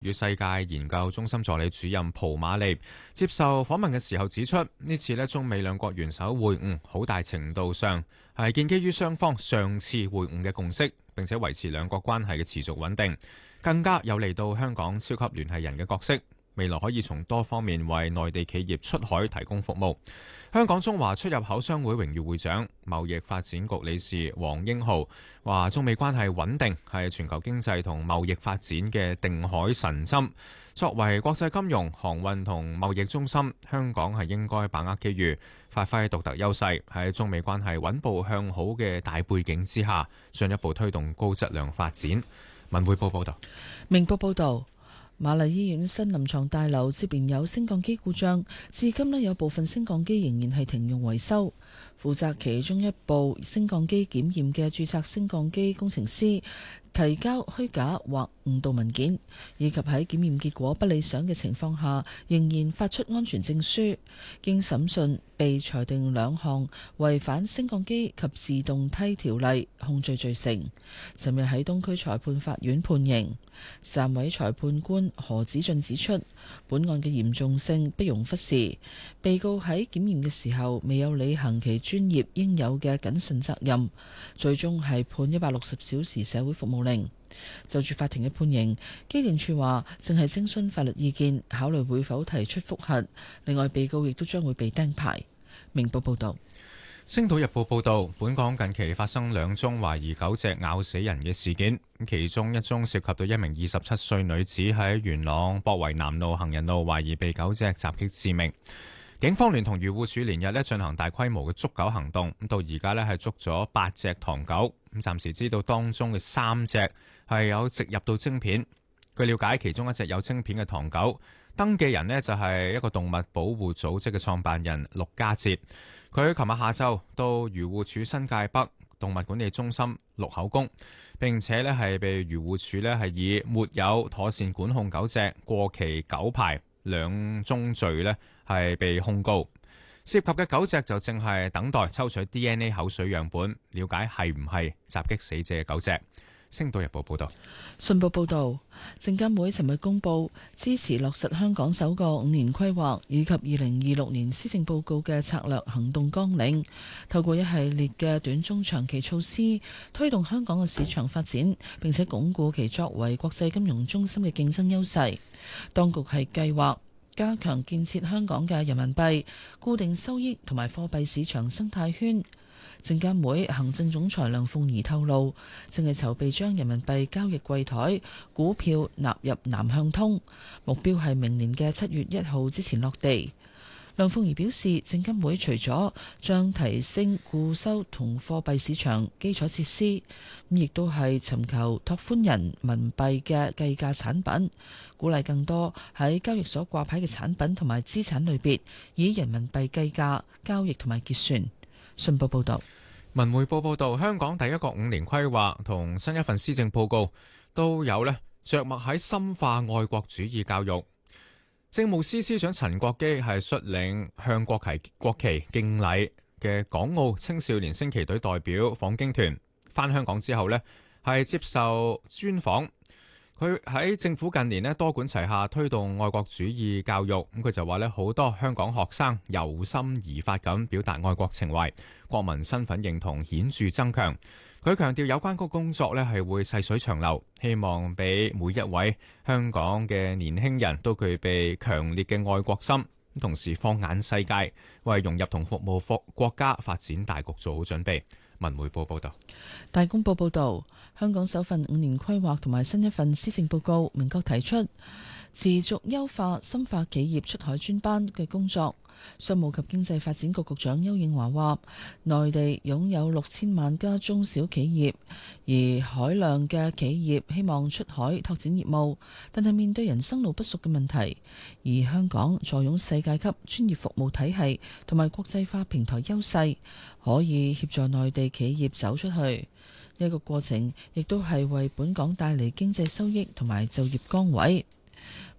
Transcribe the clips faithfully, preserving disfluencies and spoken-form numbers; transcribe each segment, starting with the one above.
與世界研究中心助理主任蒲馬利接受訪問嘅時候指出，呢次呢中美兩國元首會晤好大程度上係建基於雙方上次會晤嘅共識，並且維持兩國關係嘅持續穩定，更加有利到香港超級聯繫人嘅角色，未來可以從多方面為內地企業出海提供服務。香港中華出入口商會榮譽會長、貿易發展局理事黃英浩話：中美關係穩定係全球經濟同貿易發展嘅定海神針。作為國際金融、航運同貿易中心，香港係應該把握機遇，發揮獨特優勢，喺中美關係穩步向好嘅大背景之下，進一步推動高質量發展。文匯報報道。 明報報道。瑪麗醫院新臨床大樓接連有升降機故障，至今呢有部分升降機仍然係停用維修。負責其中一部升降機檢驗嘅註冊升降機工程師提交虛假或誤導文件，以及喺檢驗結果不理想嘅情況下，仍然發出安全證書。經審訊，被裁定兩項違反升降機及自動梯條例控罪罪成。尋日喺東區裁判法院判刑。暫委裁判官何子俊指出，本案嘅嚴重性不容忽視。被告喺檢驗嘅時候未有履行其專業應有嘅謹慎責任，最終係判一百六十小時社會服務令。就住法庭嘅判刑，機電署話正係徵詢法律意見，考慮會否提出覆核。另外，被告亦都將會被釘牌。明報報道。 星島日報報道，本港近期發生兩宗懷疑狗隻咬死人嘅事件，其中一宗涉及到一名二十七歲女子喺元朗博圍南路行人路懷疑被狗隻襲擊致命。警方聯同漁護署連日咧進行大規模嘅捉狗行動，咁到而家咧係捉咗八隻唐狗，咁暫時知道當中嘅三隻係有植入到晶片。據了解，其中一隻有晶片嘅唐狗登記人呢就係一個動物保護組織嘅創辦人陸家哲。佢琴日下晝到漁護署新界北動物管理中心錄口供，並且咧係被漁護署咧係以沒有妥善管控狗隻、過期狗牌兩宗罪咧係被控告。涉及嘅狗隻就正係等待抽取 D N A 口水樣本，了解係唔係襲擊死者嘅狗隻。星島日報報道。 信報報道，證監會尋日公布支持落實香港首個五年規劃以及二零二六年施政報告嘅策略行動綱領，透過一系列嘅短中長期措施，推動香港嘅市場發展，並且鞏固其作為國際金融中心嘅競爭優勢。當局係計劃加強建設香港嘅人民幣固定收益同埋貨幣市場生態圈。證監會行政總裁梁鳳儀透露，正係籌備將人民幣交易櫃台股票納入南向通，目標係明年嘅七月一號之前落地。梁鳳儀表示，證監會除咗將提升固收同貨幣市場基礎設施，咁亦都係尋求拓寬人民幣嘅計價產品，鼓勵更多喺交易所掛牌嘅產品同埋資產類別以人民幣計價交易同埋結算。信報報道。 文匯報報道，香港第一個五年規劃同新一份施政報告都有呢着墨喺深化愛國主義教育。政務司司長陳國基係率領向國旗國旗敬禮嘅港澳青少年升旗隊代表訪京團返香港之後呢係接受專訪。佢喺政府近年咧多管齊下推動愛國主義教育，咁佢就話咧好多香港學生由心而發咁表達愛國情懷，國民身份認同顯著增強。佢強調有關個工作咧係會細水長流，希望俾每一位香港嘅年輕人都具備強烈嘅愛國心，同時放眼世界，為融入同服務國國家發展大局做好準備。文匯報報道。 大公報報道，香港首份五年規劃同埋新一份施政報告明確提出持續優化深化企業出海專班嘅工作。商務及經濟發展局局長邱應華話，內地擁有六千萬家中小企業，而海量嘅企業希望出海拓展業務，但係面對人生路不熟嘅問題。而香港坐擁世界級專業服務體系同埋國際化平台優勢，可以協助內地企業走出去。呢個過程亦都係為本港帶嚟經濟收益同埋就業崗位。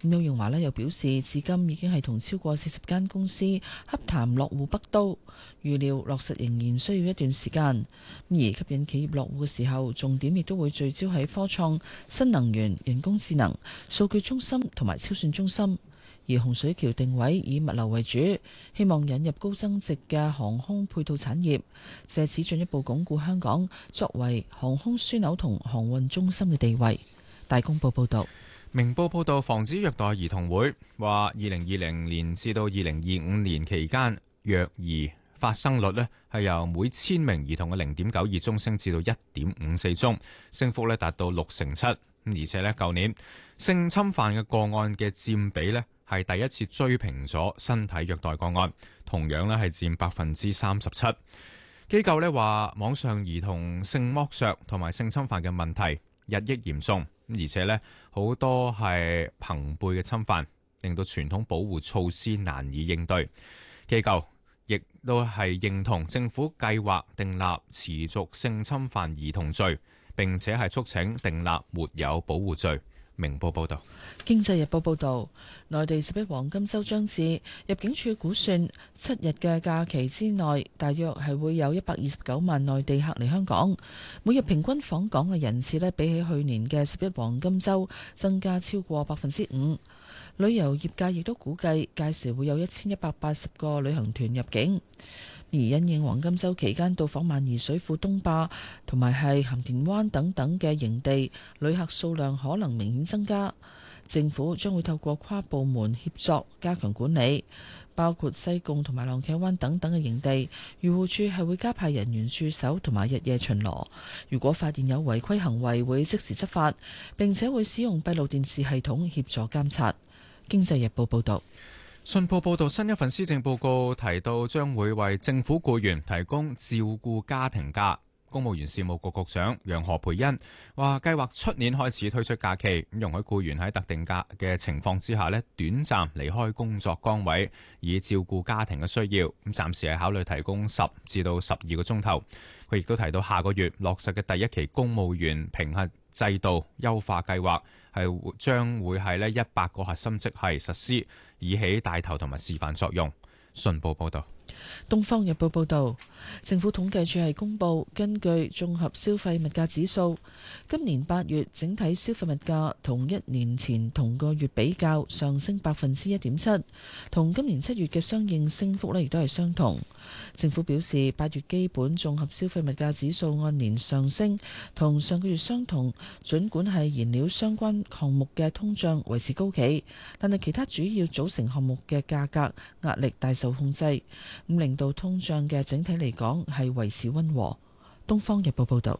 邱應華呢又表示，至今已經係同超過四十間公司洽談落戶北都，預料落實仍然需要一段時間。而吸引企業落戶嘅時候，重點亦都會聚焦喺科創、新能源、人工智能、數據中心同埋超算中心。而洪水橋定位以物流為主，希望引入高增值嘅航空配套產業，藉此進一步鞏固香港作為航空樞紐同航運中心嘅地位。大公報報道。 明報報道，防止虐待兒童會話，二零二零年至到二零二五年期間，虐兒發生率呢係由每千名兒童嘅零點九二宗升至到一點五四宗，升幅呢達到六成七。而且呢，舊年性侵犯嘅個案嘅佔比呢係第一次追平咗身體虐待個案，同樣呢係佔百分之三十七。機構呢話，網上兒童性剝削同埋性侵犯嘅問題日益嚴重。而且呢，好多係朋輩嘅侵犯，令到傳統保護措施難以應對。機構亦都係認同政府計劃訂立持續性侵犯兒童罪，並且係促請訂立沒有保護罪。明報報道。 經濟日報報導，內地十一黃金週將至，入境處估算七日嘅假期之內，大約係會有一百二十九萬內地客嚟香港，每日平均訪港嘅人次呢，比起去年嘅十一黃金週增加超過百分之五。旅遊業界亦都估計，屆時會有一千一百八十個旅行團入境。而因應黃金週期間到訪萬宜水庫東壩同埋係鹹田灣等等嘅營地，旅客數量可能明顯增加。政府將會透過跨部門協作加強管理，包括西貢同埋浪茄灣等等嘅營地，漁護處係會加派人員駐守同埋日夜巡邏。如果發現有違規行為，會即時執法，並且會使用閉路電視系統協助監察。經濟日報報導。 信報報導，新一份施政報告提到，將會為政府僱員提供照顧家庭假。公務員事務局局長楊何蓓茵話，計劃出年開始推出假期，容許僱員喺特定假嘅情況之下呢，短暫離開工作崗位，以照顧家庭嘅需要。咁暫時係考慮提供十至到十二個鐘頭。佢亦都提到，下個月落實嘅第一期公務員評核制度優化計劃，係將會係呢一百個核心職系實施，以起帶頭同埋示範作用。信報報道。 《東方日報》報導，政府統計處係公佈，根據綜合消費物價指數，今年八月整體消費物價同一年前同個月比較上升百分之一點七，同今年七月嘅相應升幅呢亦都係相同。政府表示，八月基本綜合消費物價指數按年上升，同上個月相同。儘管係燃料相關項目嘅通脹維持高企，但係其他主要組成項目嘅價格壓力大受控制，咁令到通脹嘅整體嚟講係維持溫和。《東方日報》報導。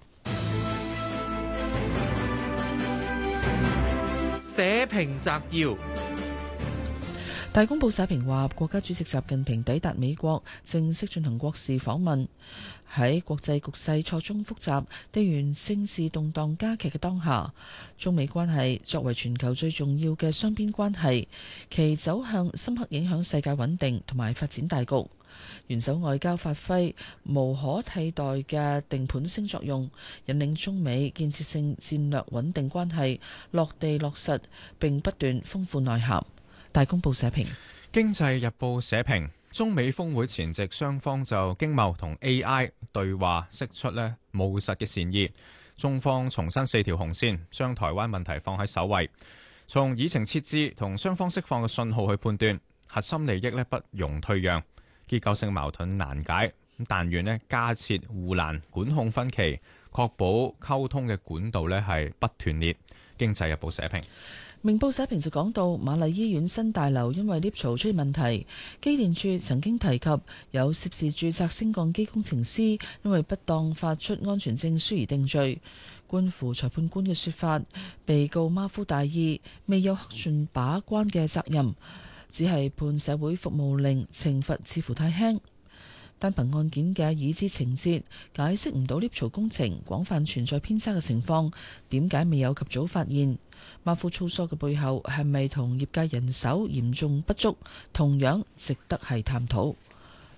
社評摘要。 大公報社評話，國家主席習近平抵達美國，正式進行國事訪問。喺國際局勢錯綜複雜、地緣政治動盪加劇嘅當下，中美關係作為全球最重要嘅雙邊關係，其走向深刻影響世界穩定同埋發展大局。元首外交發揮無可替代嘅定盤星作用，引領中美建設性戰略穩定關係落地落實，並不斷豐富內涵。大公報社評。 經濟日報社評，中美峰會前夕，雙方就經貿同 A I 對話釋出呢務實嘅善意。中方重申四條紅線，將台灣問題放喺首位，從議程設置同雙方釋放嘅信號去判斷，核心利益呢不容退讓，結構性矛盾難解，但願呢加設護欄管控分歧，確保溝通嘅管道呢係不斷裂。經濟日報社評。 明報社評就講到，瑪麗醫院新大樓因為 lift 槽出現問題，機電處曾經提及有涉事註冊升降機工程師因為不當發出安全證書而定罪。觀乎裁判官嘅說法，被告馬虎大意，未有恪盡把關嘅責任，只係判社會服務令，懲罰似乎太輕。單憑案件嘅已知情節，解釋唔到 lift 槽工程廣泛存在偏差嘅情況，點解未有及早發現？馬虎粗疏嘅背後係咪同業界人手嚴重不足，同樣值得係探討。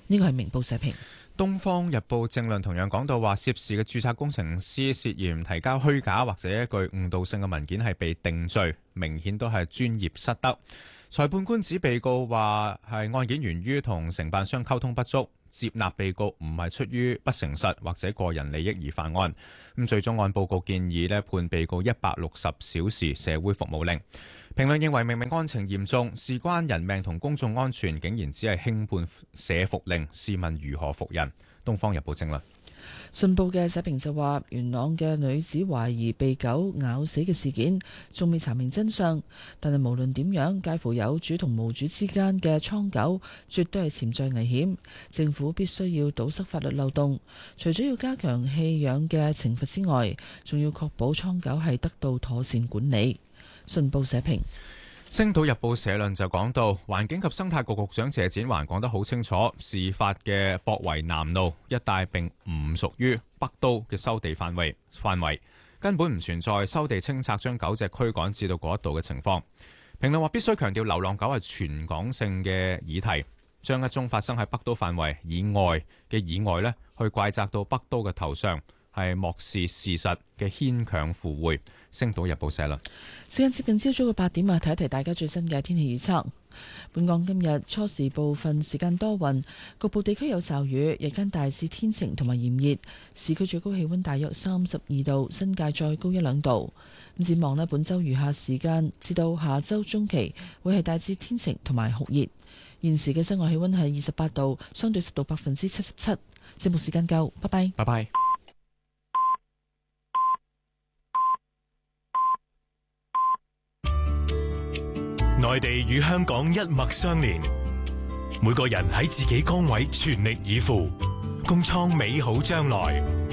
呢個係明報社評。 《東方日報》政論同樣講到話，涉事嘅註冊工程師涉嫌提交虛假或者具誤導性嘅文件係被定罪，明顯都係專業失德。裁判官指被告話係案件源於同承辦商溝通不足，接納被告唔係出於不誠實或者個人利益而犯案。咁最終按報告建議咧，判被告一百六十小時社會服務令。評論認為明明案情嚴重，事關人命同公眾安全，竟然只係輕判社服令，試問如何服人？《東方日報》正論。 信報嘅社評就話，元朗嘅女子懷疑被狗咬死嘅事件仲未查明真相，但係無論點樣，介乎有主同無主之間嘅倉狗絕對係潛在危險。政府必須要堵塞法律漏洞，除咗要加強棄養嘅懲罰之外，仲要確保倉狗係得到妥善管理。信報社評。 星島日報社論就講到，環境及生態局局長謝展寰講得好清楚，事發嘅博圍南路一帶並唔屬於北都嘅收地範圍，範圍根本唔存在收地清拆將狗隻驅趕至到嗰一度嘅情況。評論話必須強調流浪狗係全港性嘅議題，將一宗發生喺北都範圍以外嘅意外呢，去怪責到北都嘅頭上，係漠視事實嘅牽強附會。星島日報社論。 時間接近朝早嘅八點啊，提一提大家最新嘅天氣預測。本港今日初時部分時間多雲，局部地區有驟雨，日間大致天晴同埋炎熱，市區最高氣溫大約三十二度，新界再高一兩度。咁展望呢，本週餘下時間至到下週中期會係大致天晴同埋酷熱。現時嘅室外氣溫係二十八度，相對濕度百分之七十七。節目時間夠，拜拜。 拜拜。 內地與香港一脈相連，每個人喺自己崗位全力以赴，共創美好將來。